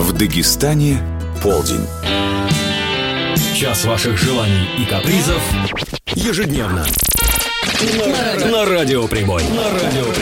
В Дагестане полдень. Час ваших желаний и капризов ежедневно на Радио Прямой.